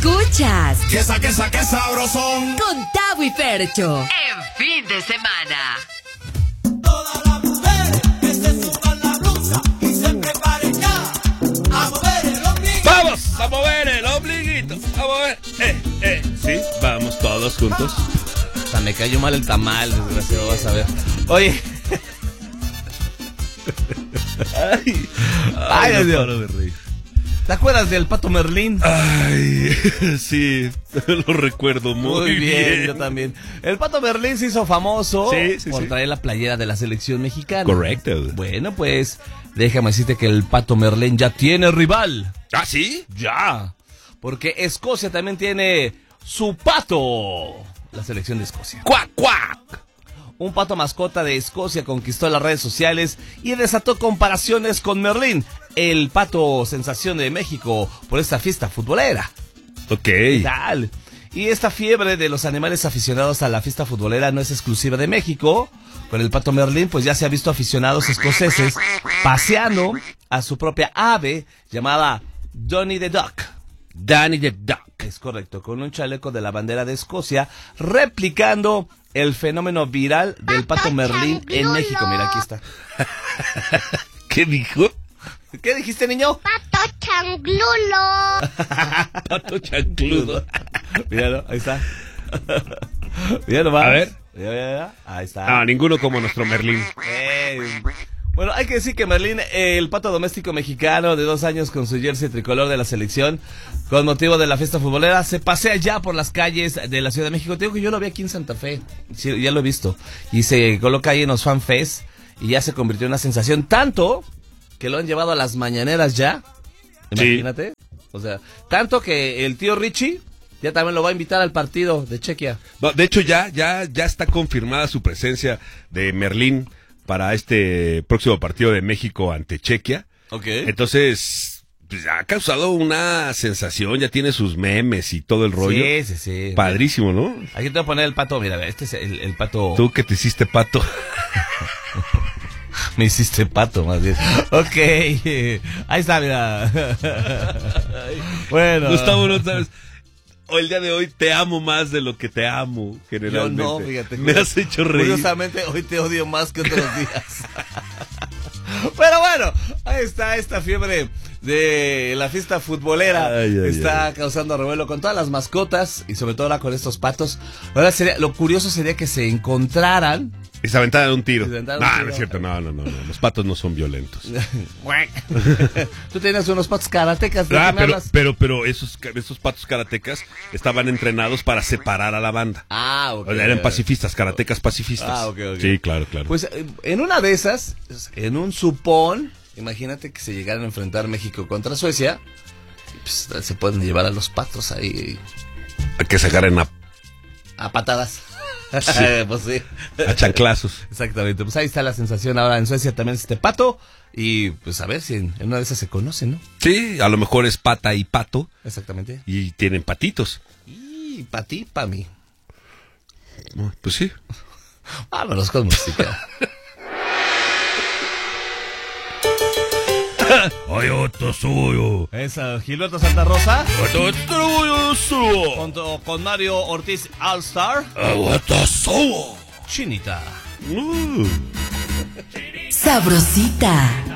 Escuchas ¡Qué sabrosón! con Tavo y Fercho en fin de semana. Todas las mujeres que se suban la blusa y se preparen ya a mover el ombliguito. ¡Vamos a mover el ombliguito! ¡A mover! Sí, vamos todos juntos. Hasta me cayó mal el tamal, desgraciado, vas a ver. Oye. Ay, Dios. No paro de reír. ¿Te acuerdas del Pato Merlín? Ay, sí, lo recuerdo muy bien. Yo también. El Pato Merlín se hizo famoso por traer la playera de la selección mexicana. Correcto. Bueno, pues, déjame decirte que el Pato Merlín ya tiene rival. ¿Ah, sí? Ya. Porque Escocia también tiene su pato. La selección de Escocia. ¡Cuac, cuac! Un pato mascota de Escocia conquistó las redes sociales y desató comparaciones con Merlín, el pato sensación de México, por esta fiesta futbolera. Ok. ¿Qué tal? Y esta fiebre de los animales aficionados a la fiesta futbolera no es exclusiva de México. Con el pato Merlín, pues ya se ha visto aficionados escoceses paseando a su propia ave llamada Donny the Duck. Danny the Duck. Es correcto, con un chaleco de la bandera de Escocia, replicando el fenómeno viral del pato Merlín en México. Mira, aquí está. ¿Qué dijo? ¿Qué dijiste, niño? Pato chanclulo. Pato chancludo. Míralo, ahí está. Mira nomás. A ver. Mira. Ahí está. Ah, ninguno como nuestro Merlín. Bueno, hay que decir que Merlín, el pato doméstico mexicano de 2 años con su jersey tricolor de la selección, con motivo de la fiesta futbolera, se pasea ya por las calles de la Ciudad de México. Te digo que yo lo vi aquí en Santa Fe, sí, ya lo he visto. Y se coloca ahí en los Fan Fest y ya se convirtió en una sensación, tanto que lo han llevado a las mañaneras ya. Imagínate. Sí. O sea, tanto que el tío Richie ya también lo va a invitar al partido de Chequia. No, de hecho, ya está confirmada su presencia de Merlín para este próximo partido de México ante Chequia. Ok. Entonces, pues, ha causado una sensación, ya tiene sus memes y todo el rollo. Sí. Padrísimo, ¿no? Aquí te voy a poner el pato, mira, este es el pato. Tú que te hiciste pato. Me hiciste pato, más bien. Ok. Ahí está, mira. Bueno. Gustavo, no sabes. El día de hoy te amo más de lo que te amo, generalmente. Yo no, fíjate. Me has hecho reír. Curiosamente, hoy te odio más que otros días. Pero bueno, ahí está esta fiebre de la fiesta futbolera. Está causando revuelo con todas las mascotas y sobre todo ahora con estos patos. Ahora lo curioso sería que se encontraran y se aventaron un tiro. No es cierto, no. Los patos no son violentos. Tú tienes unos patos karatecas. Pero esos patos karatecas estaban entrenados para separar a la banda. Ok. Eran pacifistas, karatecas pacifistas. Ok. Sí, claro. Pues en una de esas, en un supón, imagínate que se llegaran a enfrentar México contra Suecia, pues se pueden llevar a los patos ahí. A que se agarren a patadas. Sí. Pues sí. A chanclazos. Exactamente, pues ahí está la sensación. Ahora en Suecia también es este pato. Y pues a ver si en una de esas se conocen, ¿no? Sí, a lo mejor es pata y pato. Exactamente. Y tienen patitos. Y pa' ti, pa' mí. Pues sí. Vámonos con música. Ay, otro suyo. Esa, Gilberto Santa Rosa. Otro Junto con Mario Ortiz All Star. Chinita. Sabrosita.